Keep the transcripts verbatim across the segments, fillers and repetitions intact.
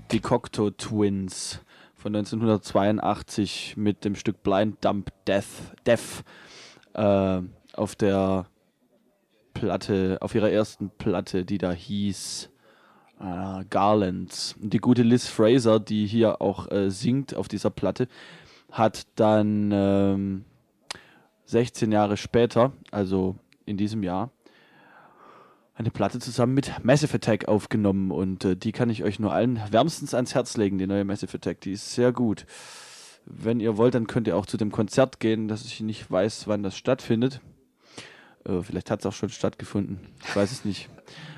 die Cocteau Twins von neunzehnhundertzweiundachtzig mit dem Stück Blind Dumb Death, Death äh, auf der Platte, auf ihrer ersten Platte, die da hieß äh, Garlands. Und die gute Liz Fraser, die hier auch äh, singt auf dieser Platte, hat dann ähm, sechzehn Jahre später, also in diesem Jahr, eine Platte zusammen mit Massive Attack aufgenommen und äh, die kann ich euch nur allen wärmstens ans Herz legen, die neue Massive Attack, die ist sehr gut. Wenn ihr wollt, dann könnt ihr auch zu dem Konzert gehen, dass ich nicht weiß, wann das stattfindet. Äh, vielleicht hat es auch schon stattgefunden, ich weiß es nicht.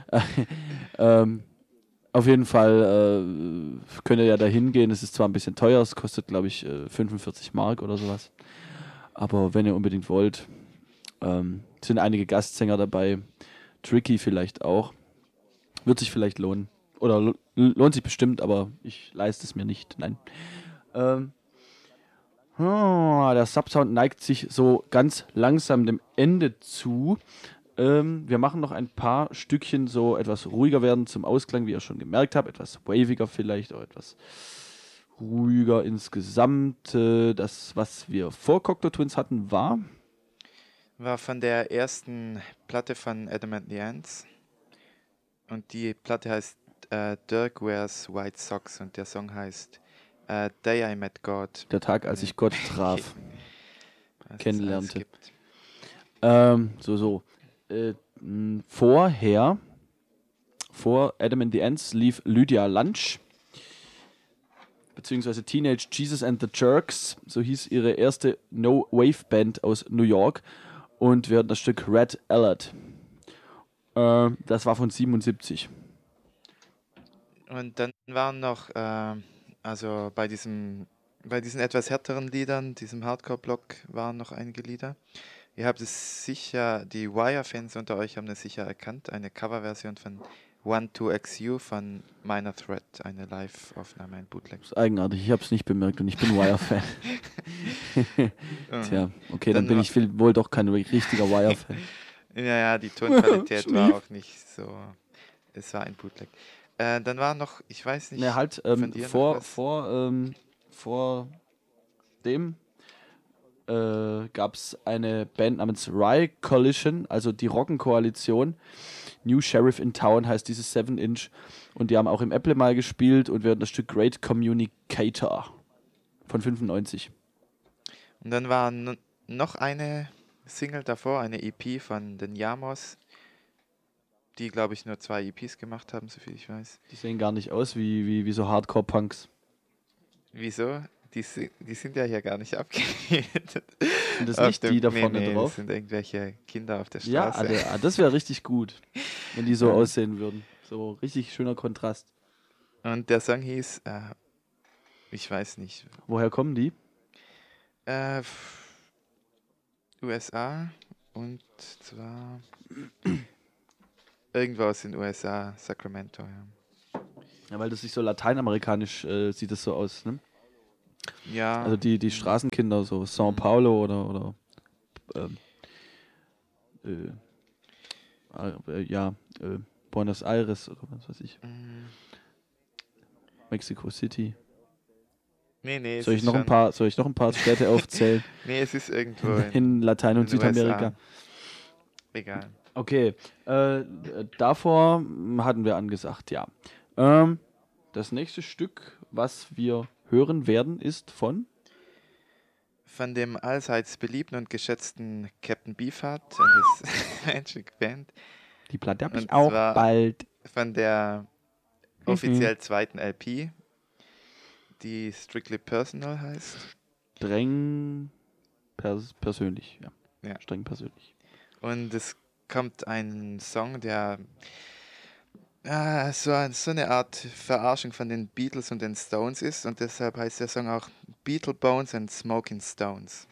ähm, auf jeden Fall äh, könnt ihr ja da hingehen, es ist zwar ein bisschen teuer, es kostet glaube ich äh, fünfundvierzig Mark oder sowas, aber wenn ihr unbedingt wollt, ähm, sind einige Gastsänger dabei, Tricky vielleicht auch. Wird sich vielleicht lohnen. Oder lo- lohnt sich bestimmt, aber ich leiste es mir nicht. Nein. Ähm, oh, der Subsound neigt sich so ganz langsam dem Ende zu. Ähm, wir machen noch ein paar Stückchen so etwas ruhiger werden zum Ausklang, wie ihr schon gemerkt habt. Etwas waviger vielleicht, auch etwas ruhiger insgesamt. Äh, das, was wir vor Cocteau Twins hatten, war... War von der ersten Platte von Adam and the Ants. Und die Platte heißt äh, Dirk Wears White Socks und der Song heißt äh, Day I Met God. Der Tag, als ich Gott traf, Was es kennenlernte. alles gibt. Ähm, so, so. Äh, mh, vorher, vor Adam and the Ants, lief Lydia Lunch, beziehungsweise Teenage Jesus and the Jerks, so hieß ihre erste No-Wave-Band aus New York. Und wir hatten das Stück Red Alert. Äh, das war von siebenundsiebzig. Und dann waren noch, äh, also bei diesem, bei diesen etwas härteren Liedern, diesem Hardcore-Block, waren noch einige Lieder. Ihr habt es sicher, die Wire-Fans unter euch haben es sicher erkannt, eine Coverversion von One two X U von Minor Threat, eine Live-Aufnahme, ein Bootleg. Das ist eigenartig, ich habe es nicht bemerkt und ich bin Wire-Fan. Tja, okay, dann, Dann bin wa- ich viel, wohl doch kein richtiger Wire-Fan. Ja, ja, die Tonqualität war Schlief. auch nicht so, es war ein Bootleg. Äh, dann war noch, ich weiß nicht, Ne, halt, von ähm, dir noch vor, was? vor, ähm, vor dem äh, gab es eine Band namens Rye Coalition, also die Rockenkoalition. New Sheriff in Town heißt dieses seven Inch. Und die haben auch im Apple mal gespielt und wir hatten das Stück Great Communicator von fünfundneunzig. Und dann war n- noch eine Single davor, eine E P von den Yamos, die, glaube ich, nur zwei E Ps gemacht haben, soviel ich weiß. Die sehen gar nicht aus wie, wie, wie so Hardcore-Punks. Wieso? Die, si- die sind ja hier gar nicht abgebildet. Sind das Auf nicht dem- die da nee, vorne nee, drauf? das sind irgendwelche Kinder auf der Ja, Straße. ah, das wäre richtig gut, wenn die so Ja. aussehen würden. So richtig schöner Kontrast. Und der Song hieß, äh, ich weiß nicht, Woher kommen die? äh, f- U S A und zwar irgendwo aus den U S A, Sacramento, ja. Ja, weil das sich so lateinamerikanisch äh, sieht das so aus, ne? Ja, Also die, die Straßenkinder, so São Paulo oder, oder ähm, äh, ah, äh, ja, äh, Buenos Aires oder was weiß ich, mm, Mexico City. nee, nee, es Soll ich ist noch ein schon- paar, soll ich noch ein paar Städte aufzählen Nee, es ist irgendwo in, in Latein- und in den U S A. Südamerika? Egal. Okay, äh, davor hatten wir angesagt, ja. Ähm, das nächste Stück, was wir hören werden, ist von Von dem allseits beliebten und geschätzten Captain Beefheart und das Magic Band. die Platte habe ich Und auch zwar- bald. Von der Mhm. offiziell zweiten L P, die Strictly Personal heißt. Streng pers persönlich, ja. Ja. Streng persönlich. Und es kommt ein Song, der ah, so, ein, so eine Art Verarschung von den Beatles und den Stones ist. Und deshalb heißt der Song auch Beatle Bones and Smoking Stones.